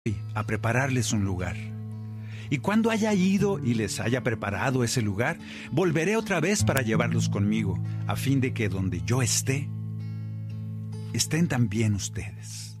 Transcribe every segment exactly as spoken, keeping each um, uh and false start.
a prepararles un lugar. Y cuando haya ido y les haya preparado ese lugar, volveré otra vez para llevarlos conmigo, a fin de que donde yo esté, estén también ustedes.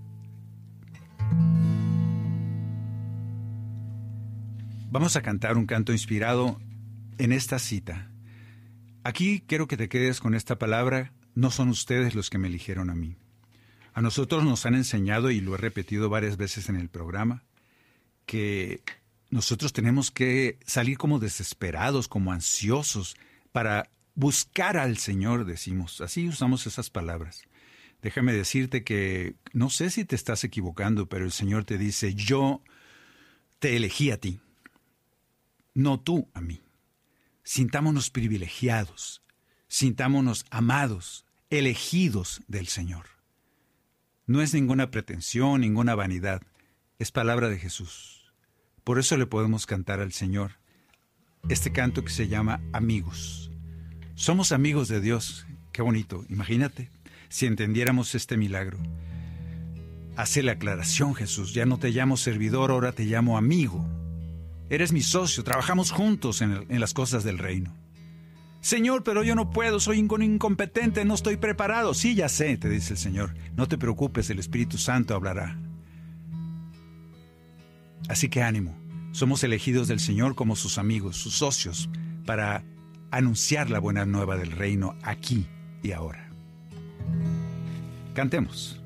Vamos a cantar un canto inspirado en esta cita. Aquí quiero que te quedes con esta palabra: no son ustedes los que me eligieron a mí. A nosotros nos han enseñado, y lo he repetido varias veces en el programa, que nosotros tenemos que salir como desesperados, como ansiosos, para buscar al Señor, decimos. Así usamos esas palabras. Déjame decirte que no sé si te estás equivocando, pero el Señor te dice: yo te elegí a ti, no tú a mí. Sintámonos privilegiados, sintámonos amados, elegidos del Señor. No es ninguna pretensión, ninguna vanidad, es palabra de Jesús. Por eso le podemos cantar al Señor este canto que se llama Amigos. Somos amigos de Dios. Qué bonito, imagínate, si entendiéramos este milagro. Hace la aclaración Jesús: ya no te llamo servidor, ahora te llamo amigo. Eres mi socio, trabajamos juntos en, el, en las cosas del reino. Señor, pero yo no puedo, soy un incompetente, no estoy preparado. Sí, ya sé, te dice el Señor. No te preocupes, el Espíritu Santo hablará. Así que ánimo, somos elegidos del Señor como sus amigos, sus socios, para anunciar la buena nueva del reino aquí y ahora. Cantemos.